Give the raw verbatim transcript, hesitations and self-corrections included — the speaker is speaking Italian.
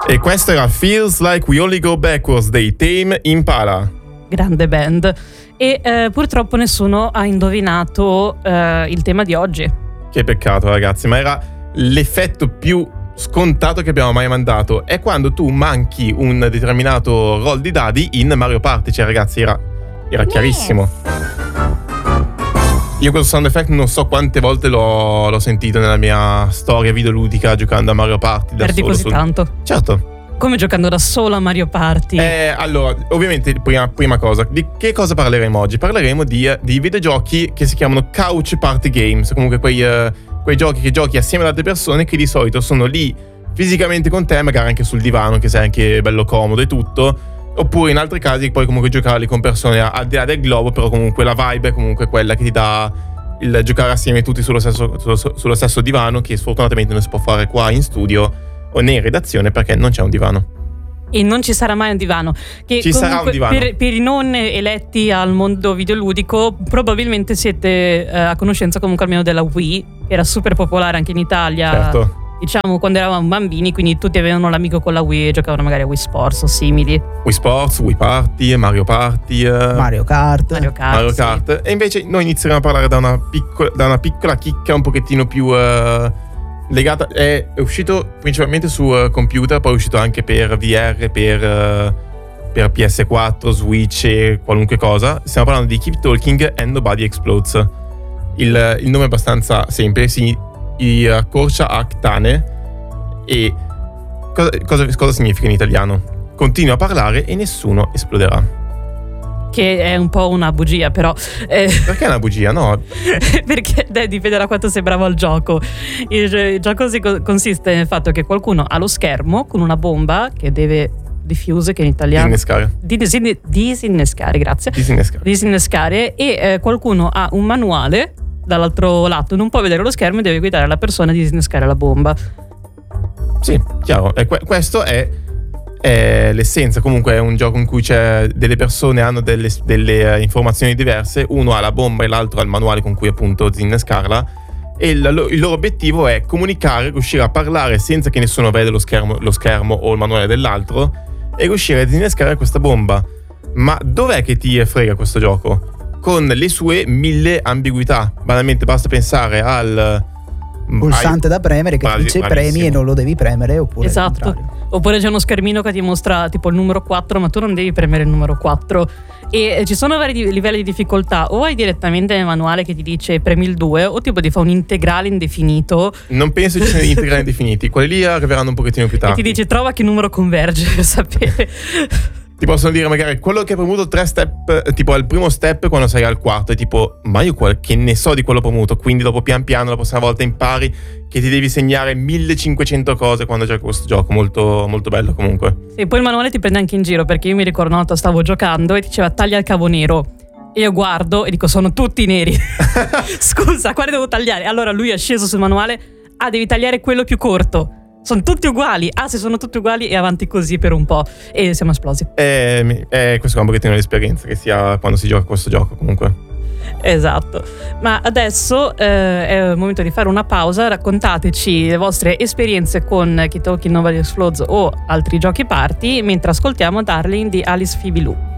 E questo era Feels Like We Only Go Backwards dei Tame Impala. Grande band. E eh, purtroppo nessuno ha indovinato eh, il tema di oggi. Che peccato, ragazzi, ma era l'effetto più scontato che abbiamo mai mandato. È quando tu manchi un determinato roll di dadi in Mario Party. Cioè, ragazzi, era, era chiarissimo. Io questo sound effect non so quante volte l'ho, l'ho sentito nella mia storia videoludica giocando a Mario Party da Perdi solo. così sul... tanto. Certo. Come giocando da solo a Mario Party? Eh, allora, ovviamente, prima, prima cosa, di che cosa parleremo oggi? Parleremo di, di videogiochi che si chiamano couch party games, comunque quei, uh, quei giochi che giochi assieme ad altre persone che di solito sono lì fisicamente con te, magari anche sul divano, che sei anche bello comodo e tutto, oppure in altri casi puoi comunque giocarli con persone al di là del globo, però comunque la vibe è comunque quella che ti dà il giocare assieme tutti sullo stesso, sullo, sullo stesso divano, che sfortunatamente non si può fare qua in studio o né in redazione perché non c'è un divano. E non ci sarà mai un divano. Che ci sarà un divano. Per, per i non eletti al mondo videoludico, probabilmente siete eh, a conoscenza comunque almeno della Wii, che era super popolare anche in Italia. Certo. Diciamo quando eravamo bambini, quindi tutti avevano l'amico con la Wii e giocavano magari a Wii Sports o simili. Wii Sports, Wii Party, Mario Party, Mario Kart. Mario Kart. Mario sì. Kart. E invece noi inizieremo a parlare da una piccola, da una piccola chicca un pochettino più uh, legata. È uscito principalmente su uh, computer, poi è uscito anche per V R, per, uh, per P S quattro, Switch e qualunque cosa. Stiamo parlando di Keep Talking and Nobody Explodes. Il, il nome è abbastanza semplice, si accorcia a Ktane. E cosa, cosa, cosa significa in italiano? Continua a parlare e nessuno esploderà. Che è un po' una bugia, però eh, Perché è una bugia? No. perché eh, dipende da quanto sei bravo al gioco. Il, il gioco si co- consiste nel fatto che qualcuno ha lo schermo con una bomba che deve diffuse, che in italiano Disinnescare. di disin- disinnescare, grazie. Disinnescare. Disinnescare e eh, qualcuno ha un manuale dall'altro lato, non può vedere lo schermo e deve guidare la persona a disinnescare la bomba. Sì, chiaro. E que- questo è, è l'essenza. Comunque è un gioco in cui c'è delle persone hanno delle, delle uh, informazioni diverse. Uno ha la bomba e l'altro ha il manuale con cui appunto disinnescarla. E il, il loro obiettivo è comunicare, riuscire a parlare senza che nessuno veda lo schermo, lo schermo o il manuale dell'altro e riuscire a disinnescare questa bomba. Ma dov'è che ti frega questo gioco? Con le sue mille ambiguità. Banalmente basta pensare al pulsante ai, da premere che bravi, dice premi e non lo devi premere, oppure esatto. Oppure c'è uno schermino che ti mostra tipo il numero quattro, ma tu non devi premere il numero quattro. E ci sono vari di- livelli di difficoltà. O hai direttamente nel manuale che ti dice premi il due, o tipo ti fa un integrale indefinito. Non penso ci siano gli integrali indefiniti. Quelli lì arriveranno un pochettino più tardi. E ti dice trova che numero converge per sapere. Ti possono dire magari quello che hai premuto tre step, tipo al primo step quando sei al quarto, è tipo ma io qual- che ne so di quello premuto, quindi dopo pian piano la prossima volta impari che ti devi segnare millecinquecento cose quando giochi questo gioco. Molto molto bello comunque. E poi il manuale ti prende anche in giro, perché io mi ricordo una volta stavo giocando e diceva taglia il cavo nero e io guardo e dico sono tutti neri. Scusa, quale devo tagliare? Allora lui è sceso sul manuale, ah devi tagliare quello più corto. Sono tutti uguali. Ah, se sono tutti uguali, e avanti così per un po'. E siamo esplosi. E, e questo è un pochettino l'esperienza che si ha quando si gioca a questo gioco, comunque. Esatto. Ma adesso eh, è il momento di fare una pausa. Raccontateci le vostre esperienze con Keep Talking Nobody Explodes o altri giochi party, mentre ascoltiamo Darling di Alice Phoebe Lou.